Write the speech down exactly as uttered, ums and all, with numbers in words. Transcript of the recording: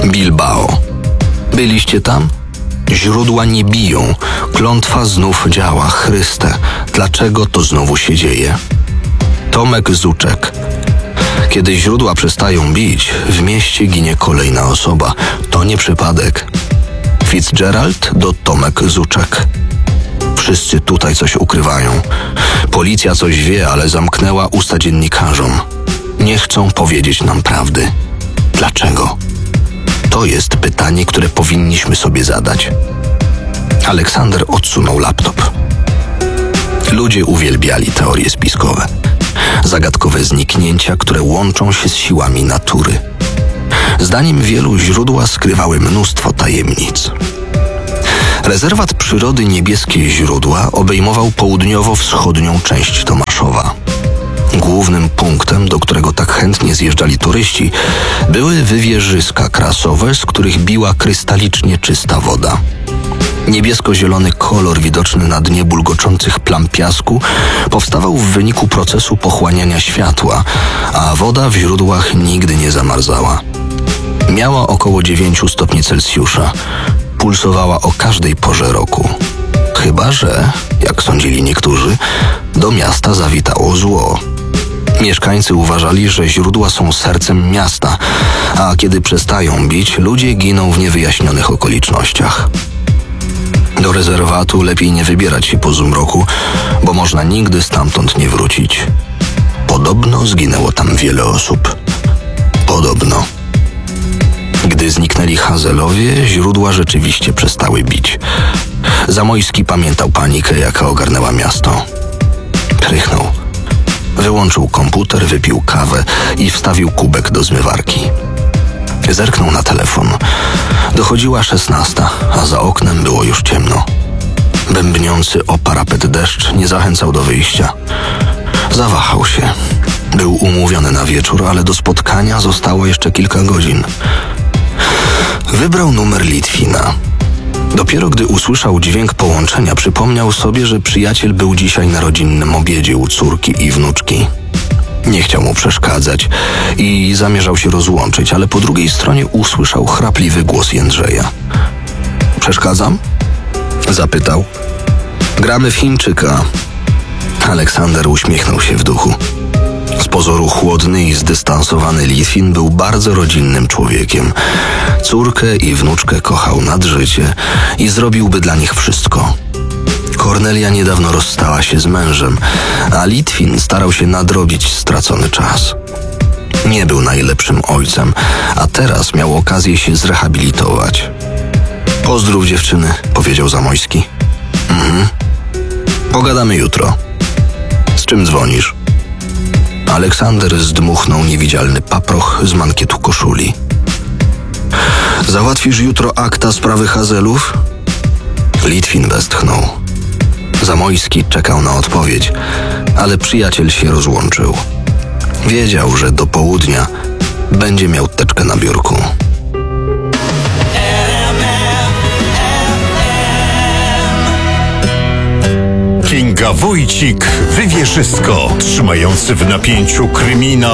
Bilbao. Byliście tam? Źródła nie biją. Klątwa znów działa. Chryste, dlaczego to znowu się dzieje? Tomek Zuczek. Kiedy źródła przestają bić, w mieście ginie kolejna osoba. To nie przypadek. Fitzgerald do Tomek Zuczek. Wszyscy tutaj coś ukrywają. Policja coś wie, ale zamknęła usta dziennikarzom. Nie chcą powiedzieć nam prawdy. Dlaczego? To jest pytanie, które powinniśmy sobie zadać. Aleksander odsunął laptop. Ludzie uwielbiali teorie spiskowe. Zagadkowe zniknięcia, które łączą się z siłami natury. Zdaniem wielu źródła skrywały mnóstwo tajemnic. Rezerwat przyrody Niebieskie Źródła obejmował południowo-wschodnią część Tomaszowa. Głównym punktem, do którego tak chętnie zjeżdżali turyści, były wywierzyska krasowe, z których biła krystalicznie czysta woda. Niebiesko-zielony kolor widoczny na dnie bulgoczących plam piasku powstawał w wyniku procesu pochłaniania światła, a woda w źródłach nigdy nie zamarzała. Miała około dziewięć stopni Celsjusza. Pulsowała o każdej porze roku. Chyba że, jak sądzili niektórzy, do miasta zawitało zło. Mieszkańcy uważali, że źródła są sercem miasta, a kiedy przestają bić, ludzie giną w niewyjaśnionych okolicznościach. Do rezerwatu lepiej nie wybierać się po zmroku, bo można nigdy stamtąd nie wrócić. Podobno zginęło tam wiele osób. Podobno. Gdy zniknęli Hazelowie, źródła rzeczywiście przestały bić. Zamojski pamiętał panikę, jaka ogarnęła miasto. Prychnął. Wyłączył komputer, wypił kawę i wstawił kubek do zmywarki. Zerknął na telefon. Dochodziła szesnasta, a za oknem było już ciemno. Bębniący o parapet deszcz nie zachęcał do wyjścia. Zawahał się. Był umówiony na wieczór, ale do spotkania zostało jeszcze kilka godzin. Wybrał numer Litwina. Dopiero gdy usłyszał dźwięk połączenia, przypomniał sobie, że przyjaciel był dzisiaj na rodzinnym obiedzie u córki i wnuczki. Nie chciał mu przeszkadzać i zamierzał się rozłączyć, ale po drugiej stronie usłyszał chrapliwy głos Jędrzeja. Przeszkadzam? Zapytał. Gramy w Chińczyka. Aleksander uśmiechnął się w duchu. Z pozoru chłodny i zdystansowany Litwin był bardzo rodzinnym człowiekiem. Córkę i wnuczkę kochał nad życie i zrobiłby dla nich wszystko. Kornelia niedawno rozstała się z mężem, a Litwin starał się nadrobić stracony czas. Nie był najlepszym ojcem, a teraz miał okazję się zrehabilitować. Pozdrów dziewczyny, powiedział Zamojski. Mhm. Pogadamy jutro. Z czym dzwonisz? Aleksander zdmuchnął niewidzialny paproch z mankietu koszuli. Załatwisz jutro akta sprawy Hazelów? Litwin westchnął. Zamojski czekał na odpowiedź, ale przyjaciel się rozłączył. Wiedział, że do południa będzie miał teczkę na biurku. Kinga Wójcik, Wywierzysko, trzymający w napięciu kryminał